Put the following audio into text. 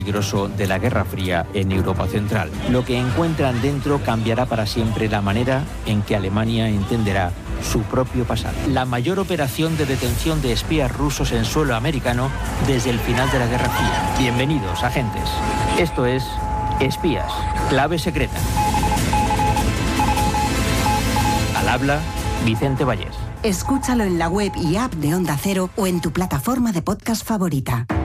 peligroso de la Guerra Fría en Europa Central. Lo que encuentran dentro cambiará para siempre la manera en que Alemania entenderá su propio pasado. La mayor operación de detención de espías rusos en suelo americano desde el final de la Guerra Fría. Bienvenidos, agentes. Esto es Espías, clave secreta. Al habla, Vicente Vallés. Escúchalo en la web y app de Onda Cero o en tu plataforma de podcast favorita.